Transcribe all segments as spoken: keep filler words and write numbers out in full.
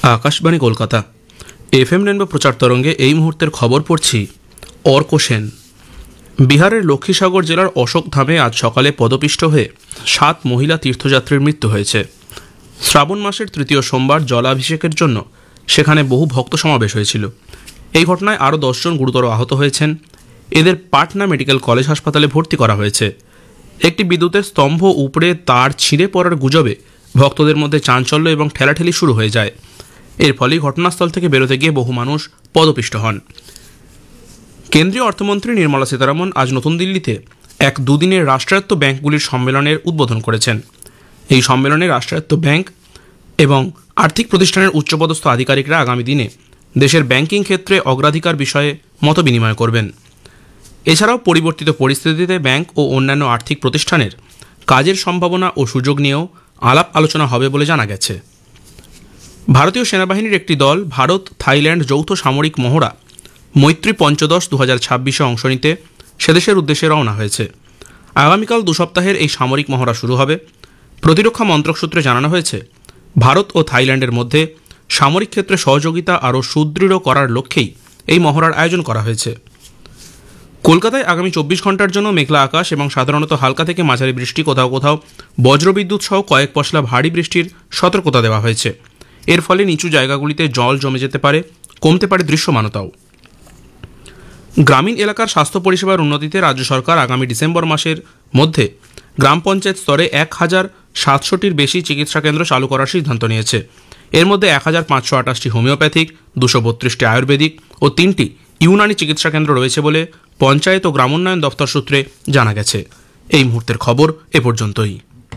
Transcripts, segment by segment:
Akashvani Kolkata F M rainbow প্রচার তরঙ্গে এই মুহূর্তের খবর পড়ছি অর্ক সেন। বিহারের লক্ষ্মীসাগর জেলার অশোকধামে আজ সকালে পদপিষ্ট হয়ে সাত মহিলা তীর্থযাত্রীর মৃত্যু হয়েছে। শ্রাবণ মাসের তৃতীয় সোমবার জলাভিষেকের জন্য সেখানে বহু ভক্ত সমাবেশ হয়েছিল। এই ঘটনায় আরও দশজন গুরুতর আহত হয়েছেন। এদের পাটনা মেডিকেল কলেজ হাসপাতালে ভর্তি করা হয়েছে। একটি বিদ্যুতের স্তম্ভ উপড়ে তার ছিঁড়ে পড়ার গুজবে ভক্তদের মধ্যে চাঞ্চল্য এবং ঠেলাঠেলি শুরু হয়ে যায়। এর ফলেই ঘটনাস্থল থেকে বেরোতে গিয়ে বহু মানুষ পদপিষ্ট হন। কেন্দ্রীয় অর্থমন্ত্রী নির্মলা সীতারামন আজ নতুন দিল্লিতে এক দুদিনের রাষ্ট্রায়ত্ত ব্যাংকগুলির সম্মেলনের উদ্বোধন করেছেন। এই সম্মেলনে রাষ্ট্রায়ত্ত ব্যাংক এবং আর্থিক প্রতিষ্ঠানের উচ্চপদস্থ আধিকারিকরা আগামী দিনে দেশের ব্যাংকিং ক্ষেত্রে অগ্রাধিকার বিষয়ে মতবিনিময় করবেন। এছাড়াও পরিবর্তিত পরিস্থিতিতে ব্যাংক ও অন্যান্য আর্থিক প্রতিষ্ঠানের কাজের সম্ভাবনা ও সুযোগ নিয়েও আলাপ আলোচনা হবে বলে জানা গেছে। ভারতীয় সেনাবাহিনীর একটি দল ভারত থাইল্যান্ড যৌথ সামরিক মহড়া মৈত্রী পঞ্চদশ দু হাজার ছাব্বিশে অংশ নিতে সেদেশের উদ্দেশ্যে রওনা হয়েছে। আগামীকাল দু সপ্তাহের এই সামরিক মহড়া শুরু হবে। প্রতিরক্ষা মন্ত্রক সূত্রে জানানো হয়েছে, ভারত ও থাইল্যান্ডের মধ্যে সামরিক ক্ষেত্রে সহযোগিতা আরও সুদৃঢ় করার লক্ষ্যেই এই মহড়ার আয়োজন করা হয়েছে। কলকাতায় আগামী চব্বিশ ঘন্টার জন্য মেঘলা আকাশ এবং সাধারণত হালকা থেকে মাঝারি বৃষ্টি, কোথাও কোথাও বজ্রবিদ্যুৎ সহ কয়েক পশলা ভারী বৃষ্টির সতর্কতা দেওয়া হয়েছে। এর ফলে নিচু জায়গাগুলিতে জল জমে যেতে পারে, কমতে পারে দৃশ্যমানতাও। গ্রামীণ এলাকার স্বাস্থ্য পরিষেবার উন্নতিতে রাজ্য সরকার আগামী ডিসেম্বর মাসের মধ্যে গ্রাম পঞ্চায়েত স্তরে এক হাজার সাতশোটির বেশি চিকিৎসা কেন্দ্র চালু করার সিদ্ধান্ত নিয়েছে। এর মধ্যে এক হাজার পাঁচশো আটাশটি হোমিওপ্যাথিক, দুশো বত্রিশটি আয়ুর্বেদিক ও তিনটি ইউনানি চিকিৎসা কেন্দ্র রয়েছে বলে পঞ্চায়েত ও গ্রামোন্নয়ন দপ্তর সূত্রে জানা গেছে। এই মুহূর্তের খবর এ পর্যন্তই।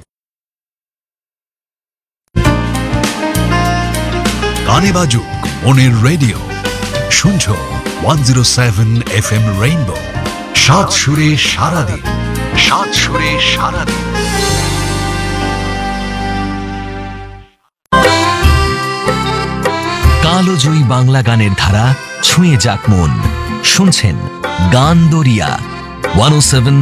গানে বাজুক মনের রেডিও, শুনছো one zero seven F M rainbow. সাত সুরে সারাদিন, সাত সুরে সারাদিন। কালোজয়ী বাংলা গানের ধারা ছুঁয়ে যাক মন। শুনছেন গান দরিয়া ওয়ান ও সেভেন